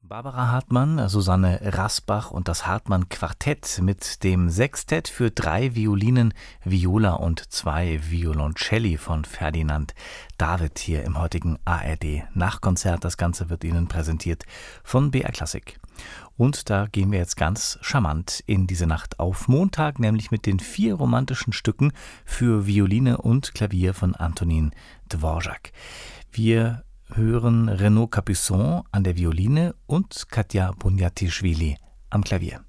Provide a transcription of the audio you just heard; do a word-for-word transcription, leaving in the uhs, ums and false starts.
Barbara Hartmann, Susanne Rasbach und das Hartmann-Quartett mit dem Sextett für drei Violinen, Viola und zwei Violoncelli von Ferdinand David hier im heutigen A R D-Nachkonzert. Das Ganze wird Ihnen präsentiert von B R Klassik. Und da gehen wir jetzt ganz charmant in diese Nacht auf Montag, nämlich mit den vier romantischen Stücken für Violine und Klavier von Antonin Dvorak. Wir hören Renaud Capuçon an der Violine und Katja Bunjatischvili am Klavier.